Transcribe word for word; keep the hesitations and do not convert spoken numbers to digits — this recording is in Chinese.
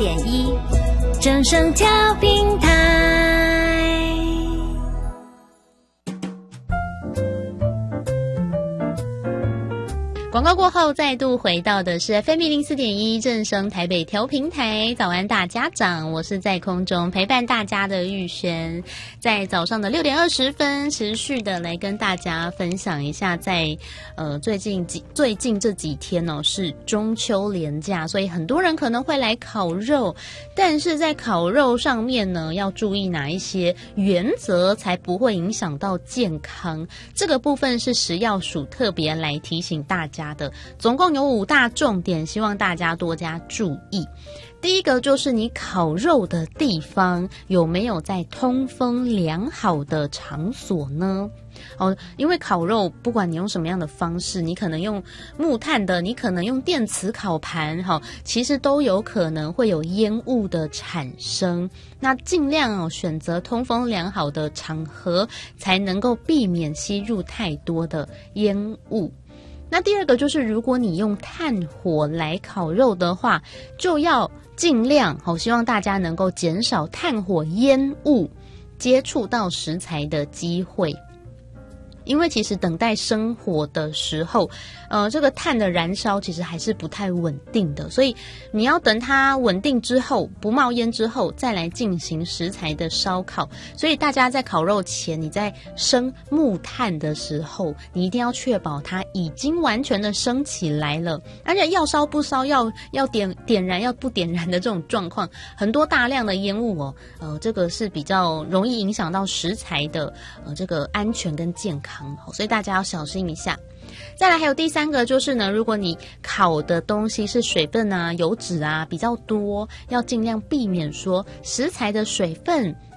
点一，正声调频台。 广告过后，再度回到的是 F M 零四点一正声台北调频台，早安大家长，我是在空中陪伴大家的玉璇，在早上的六点二十分，持续的来跟大家分享一下在，在呃最近几最近这几天哦是中秋连假，所以很多人可能会来烤肉，但是在烤肉上面呢，要注意哪一些原则，才不会影响到健康？这个部分是食药署特别来提醒大家的，总共有五大重点，希望大家多加注意。第一个就是你烤肉的地方有没有在通风良好的场所呢？哦，因为烤肉不管你用什么样的方式，你可能用木炭的，你可能用电磁烤盘，哈，其实都有可能会有烟雾的产生。那尽量哦选择通风良好的场合，才能够避免吸入太多的烟雾。那第二个就是，如果你用炭火来烤肉的话，就要尽量好，希望大家能够减少炭火烟雾接触到食材的机会。因为其实等待生火的时候，呃，这个炭的燃烧其实还是不太稳定的，所以你要等它稳定之后，不冒烟之后，再来进行食材的烧烤。所以大家在烤肉前，你在生木炭的时候，你一定要确保它已经完全的升起来了，而且要烧不烧，要要点点燃要不点燃的这种状况，很多大量的烟雾哦，呃，这个是比较容易影响到食材的呃这个安全跟健康。所以大家要小心一下。再来还有第三个就是呢，如果你烤的东西是水分啊、油脂啊比较多，要尽量避免说食材的水分